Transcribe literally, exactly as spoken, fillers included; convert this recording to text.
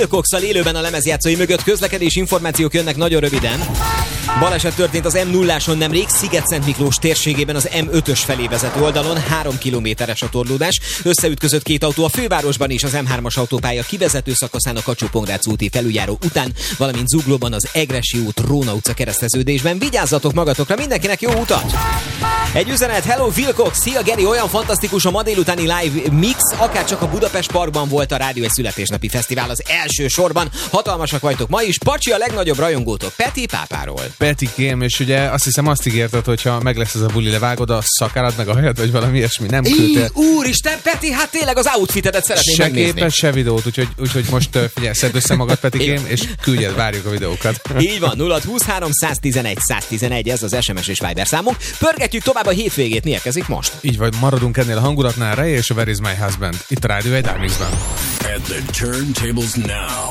Cox-szal élőben a lemezjátszói mögött, közlekedési információk jönnek nagyon röviden. Baleset történt az em nulláson nemrég, Sziget-Szent Miklós térségében az em ötös felé vezető oldalon, három kilométeres a torlódás. Összeütközött két autó a fővárosban is, az em hármas autópálya kivezető szakaszán a Kacsó-Pongrác úti felüljáró után, valamint Zuglóban az Egressy út, Róna utca kereszteződésben. Vigyázzatok magatokra, mindenkinek jó utat! Egy üzenet, hello Wilcox, szia Geri, olyan fantasztikus a ma délutáni live mix, akár csak a Budapest Parkban volt a rádió egy születésnapi fesztivál az első sorban. Hatalmasak vagytok ma is, Pacsi a legnagyobb rajongótok, Peti Pápáról. Petikém, és ugye azt hiszem azt ígérted, hogyha meg lesz ez a buli, levágod a szakállat meg a hajad, vagy valami ilyesmi, nem küldtél. Úristen, Peti, hát tényleg az outfitedet szeretném se megnézni. Se képet, se videót, úgyhogy, úgyhogy most figyelj, szedd össze magad, Petikém, és küldjed, várjuk a videókat. Így van, nulla húszhárom száztizenegy száztizenegy, ez az es em es és Viber számunk. Pörgetjük tovább a hétvégét, mi érkezik most? Így vagy, maradunk ennél a hangulatnál, Ray és a Where is my husband? Itt a Rádió egy Remixben. At the turntables now.